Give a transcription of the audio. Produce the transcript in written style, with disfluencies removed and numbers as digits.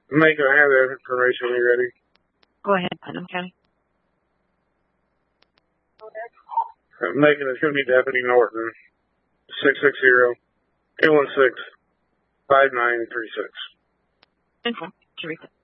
Macon, I have that information when you're ready. Go ahead, Putnam County. Macon, it's going to be Deputy Norton, 660-816-5936. Info, Teresa.